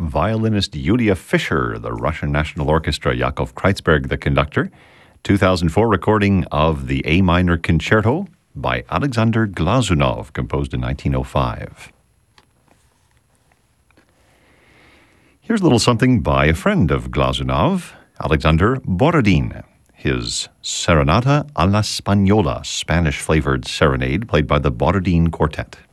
violinist Yulia Fischer, the Russian National Orchestra, Yakov Kreitzberg, the conductor. 2004 recording of the A minor concerto by Alexander Glazunov, composed in 1905. Here's a little something by a friend of Glazunov, Alexander Borodin. His Serenata a la Spagnola, Spanish-flavored serenade played by the Borodin Quartet.